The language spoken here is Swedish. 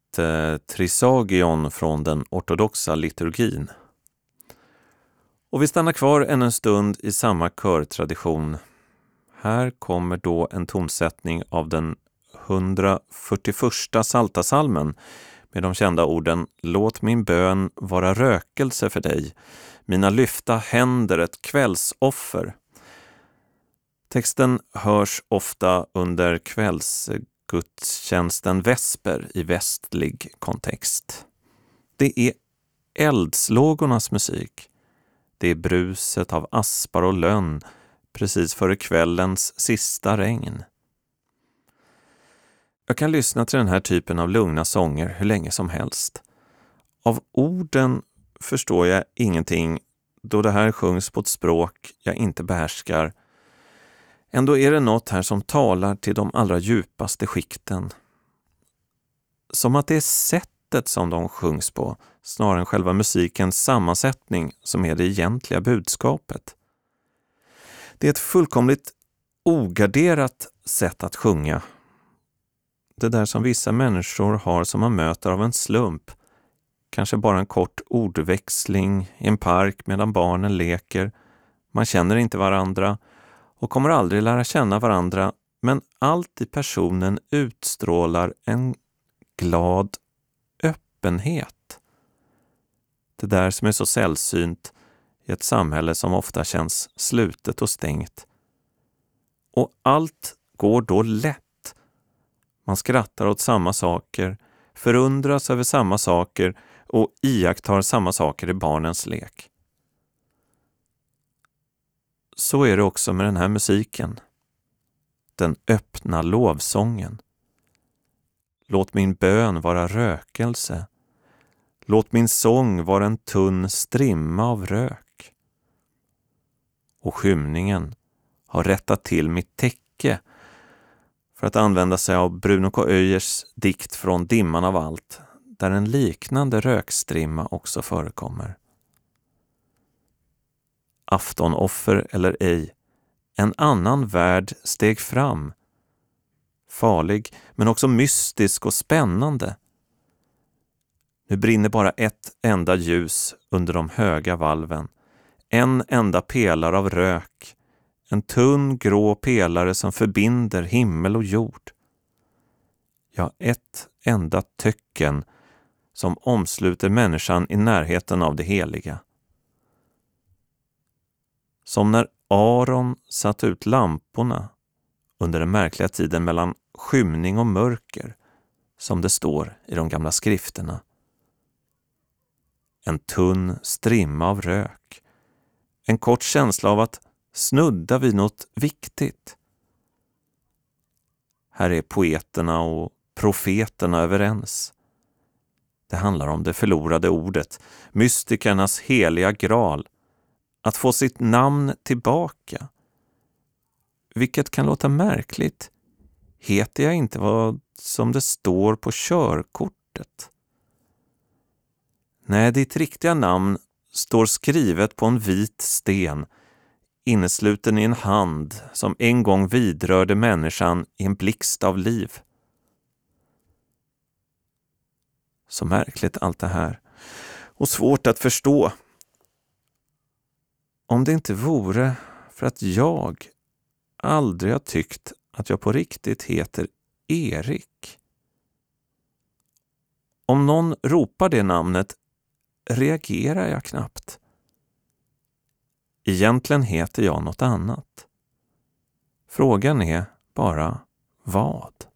ett trisagion från den ortodoxa liturgin. Och vi stannar kvar en stund i samma körtradition. Här kommer då en tonsättning av den 141 Psaltarpsalmen med de kända orden: Låt min bön vara rökelse för dig, mina lyfta händer ett kvällsoffer. Texten hörs ofta under kvällsgudstjänsten vesper i västlig kontext. Det är eldslågornas musik. Det är bruset av aspar och lönn precis före kvällens sista regn. Jag kan lyssna till den här typen av lugna sånger hur länge som helst. Av orden förstår jag ingenting då det här sjungs på ett språk jag inte behärskar. Ändå är det något här som talar till de allra djupaste skikten. Som att det är sättet som de sjungs på, snarare än själva musikens sammansättning, som är det egentliga budskapet. Det är ett fullkomligt ogarderat sätt att sjunga. Det där som vissa människor har som man möter av en slump. Kanske bara en kort ordväxling i en park medan barnen leker. Man känner inte varandra och kommer aldrig lära känna varandra, men allt i personen utstrålar en glad öppenhet. Det där som är så sällsynt i ett samhälle som ofta känns slutet och stängt. Och allt går då lätt. Man skrattar åt samma saker, förundras över samma saker och iakttar samma saker i barnens lek. Så är det också med den här musiken. Den öppna lovsången. Låt min bön vara rökelse. Låt min sång vara en tunn strimma av rök. Och skymningen har rättat till mitt täcke, för att använda sig av Bruno K. Öijers dikt från Dimman av allt, där en liknande rökstrimma också förekommer. Aftonoffer eller ej, en annan värld steg fram. Farlig, men också mystisk och spännande. Nu brinner bara ett enda ljus under de höga valven. En enda pelare av rök. En tunn grå pelare som förbinder himmel och jord. Ja, ett enda töcken som omsluter människan i närheten av det heliga. Som när Aron satt ut lamporna under den märkliga tiden mellan skymning och mörker, som det står i de gamla skrifterna. En tunn strimma av rök. En kort känsla av att snudda vid något viktigt. Här är poeterna och profeterna överens. Det handlar om det förlorade ordet, mystikernas heliga graal, att få sitt namn tillbaka. Vilket kan låta märkligt. Heter jag inte vad som det står på körkortet? Nej, ditt riktiga namn står skrivet på en vit sten, innesluten i en hand som en gång vidrörde människan i en blixt av liv. Så märkligt allt det här. Och svårt att förstå. Om det inte vore för att jag aldrig har tyckt att jag på riktigt heter Erik. Om någon ropar det namnet reagerar jag knappt. Egentligen heter jag något annat. Frågan är bara vad?